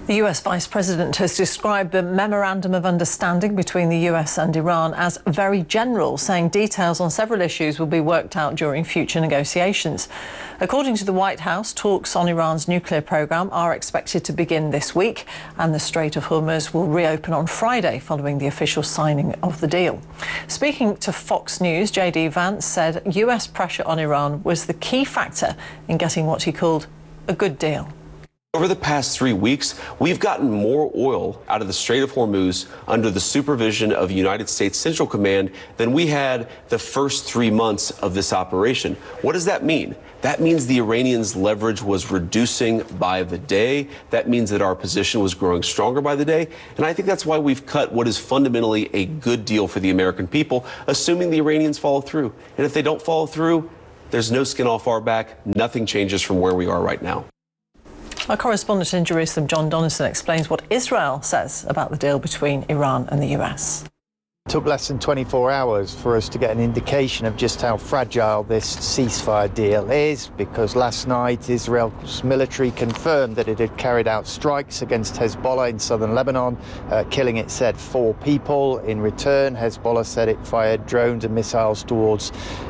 The US Vice President has described the Memorandum of Understanding between the US and Iran as very general, saying details on several issues will be worked out during future negotiations. According to the White House, talks on Iran's nuclear program are expected to begin this week, and the Strait of Hormuz will reopen on Friday following the official signing of the deal. Speaking to Fox News, J.D. Vance said US pressure on Iran was the key factor in getting what he called a good deal. Over the past 3 weeks, we've gotten more oil out of the Strait of Hormuz under the supervision of United States Central Command than we had the first 3 months of this operation. What does that mean? That means the Iranians' leverage was reducing by the day. That means that our position was growing stronger by the day. And I think that's why we've cut what is fundamentally a good deal for the American people, assuming the Iranians follow through. And if they don't follow through, there's no skin off our back. Nothing changes from where we are right now. Our correspondent in Jerusalem, John Donison, explains what Israel says about the deal between Iran and the US. It took less than 24 hours for us to get an indication of just how fragile this ceasefire deal is, because last night Israel's military confirmed that it had carried out strikes against Hezbollah in southern Lebanon, killing, it said, 4 people. In return, Hezbollah said it fired drones and missiles towards